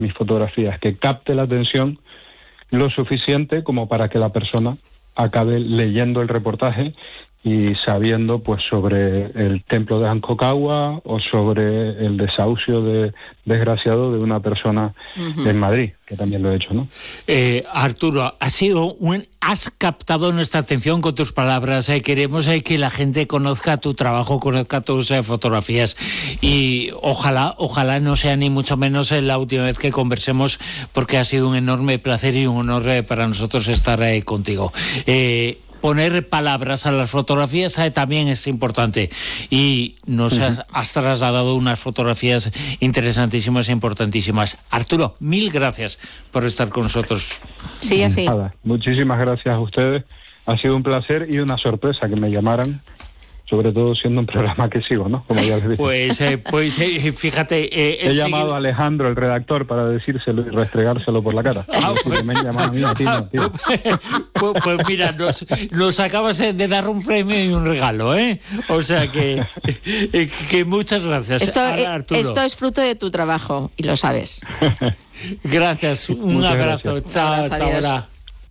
mis fotografías, que capte la atención lo suficiente como para que la persona acabe leyendo el reportaje y sabiendo pues sobre el templo de Aconcagua o sobre el desahucio desgraciado de una persona en Madrid, que también lo he hecho, ¿no? Arturo, has captado nuestra atención con tus palabras. Queremos que la gente conozca tu trabajo, conozca tus fotografías, y ojalá no sea ni mucho menos la última vez que conversemos, porque ha sido un enorme placer y un honor para nosotros estar contigo. Poner palabras a las fotografías también es importante, y nos has trasladado unas fotografías interesantísimas e importantísimas. Arturo, mil gracias por estar con nosotros. Sí, así. Nada, muchísimas gracias a ustedes. Ha sido un placer y una sorpresa que me llamaran, sobre todo siendo un programa que sigo, ¿no? Como ya les dije. Pues fíjate... he llamado a Alejandro, el redactor, para decírselo y restregárselo por la cara. Pues, me llaman a mí, a ti no, tío. Pues mira, nos acabas de dar un premio y un regalo, ¿eh? O sea que muchas gracias, Arturo. Esto es fruto de tu trabajo, y lo sabes. Gracias, un abrazo. Gracias. Chao, Adiós. ahora.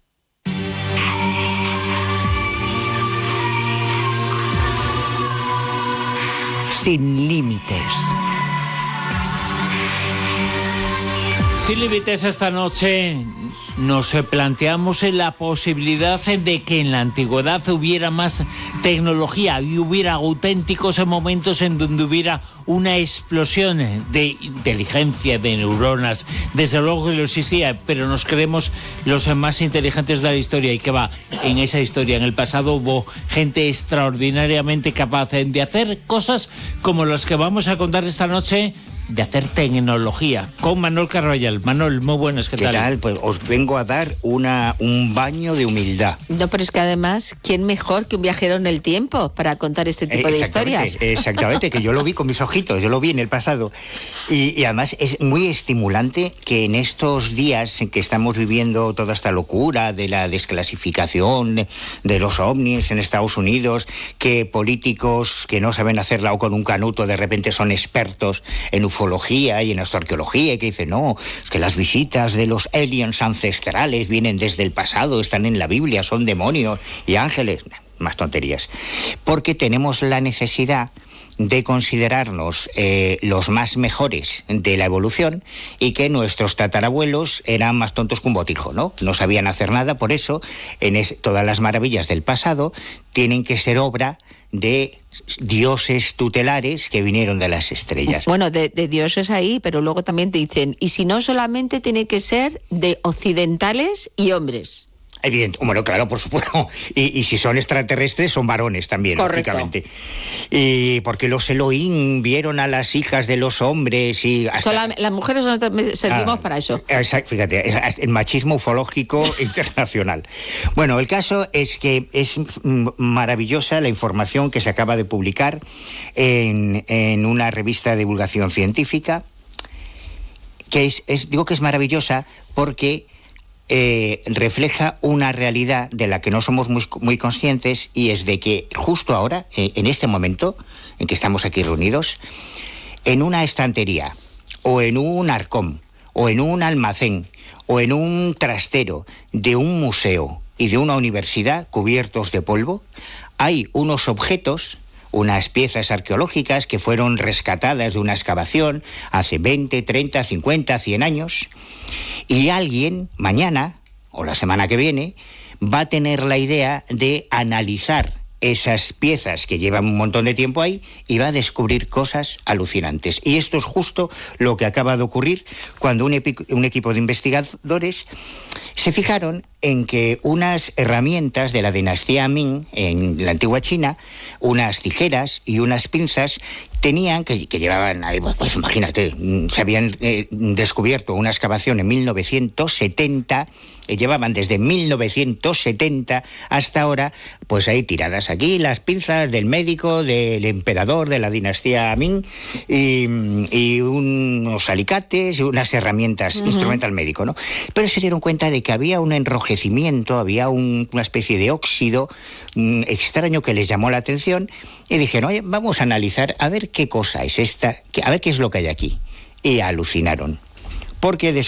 Sin límites. Sin límites, esta noche nos planteamos la posibilidad de que en la antigüedad hubiera más tecnología y hubiera auténticos momentos en donde hubiera una explosión de inteligencia, de neuronas. Desde luego que lo existía, pero nos creemos los más inteligentes de la historia. ¿Y qué va? En esa historia, en el pasado, hubo gente extraordinariamente capaz de hacer cosas como las que vamos a contar esta noche, de hacer tecnología, con Manuel Carvallal. Manuel, muy buenas, ¿qué tal? ¿Qué tal? Pues os vengo a dar un baño de humildad. No, pero es que además, ¿quién mejor que un viajero en el tiempo para contar este tipo de historias? Exactamente, que yo lo vi con mis ojitos, yo lo vi en el pasado. Y además es muy estimulante que en estos días en que estamos viviendo toda esta locura de la desclasificación de los ovnis en Estados Unidos, que políticos que no saben hacerla o con un canuto de repente son expertos en ufología y en astroarqueología, y que dicen, no, es que las visitas de los aliens ancestrales vienen desde el pasado, están en la Biblia, son demonios y ángeles. Más tonterías. Porque tenemos la necesidad de considerarnos los más mejores de la evolución, y que nuestros tatarabuelos eran más tontos que un botijo, ¿no? No sabían hacer nada. Por eso, todas las maravillas del pasado tienen que ser obra de dioses tutelares que vinieron de las estrellas. Bueno, de dioses ahí, pero luego también te dicen, y si no, solamente tiene que ser de occidentales y hombres. Evidente, bueno, claro, por supuesto. Y si son extraterrestres, son varones también, correcto, lógicamente. Y porque los Elohim vieron a las hijas de los hombres y... Las mujeres servimos para eso. Exacto, fíjate, el machismo ufológico internacional. Bueno, el caso es que es maravillosa la información que se acaba de publicar en una revista de divulgación científica, que digo que es maravillosa porque refleja una realidad de la que no somos muy conscientes, y es de que justo ahora, en este momento en que estamos aquí reunidos, en una estantería, o en un arcón, o en un almacén, o en un trastero de un museo y de una universidad cubiertos de polvo, hay unos objetos, unas piezas arqueológicas que fueron rescatadas de una excavación hace 20, 30, 50, 100 años, y alguien mañana o la semana que viene va a tener la idea de analizar esas piezas que llevan un montón de tiempo ahí y va a descubrir cosas alucinantes. Y esto es justo lo que acaba de ocurrir cuando un equipo de investigadores se fijaron en que unas herramientas de la dinastía Ming en la antigua China, unas tijeras y unas pinzas, tenían, que llevaban, pues imagínate, se habían descubierto una excavación en 1970, llevaban desde 1970 hasta ahora, pues ahí tiradas aquí, las pinzas del médico, del emperador de la dinastía Ming, y unos alicates y unas herramientas, instrumental médico, ¿no? Pero se dieron cuenta de que había un enrojecimiento, había una especie de óxido extraño que les llamó la atención, y dijeron, oye, vamos a analizar a ver qué cosa es esta, a ver qué es lo que hay aquí. Y alucinaron, porque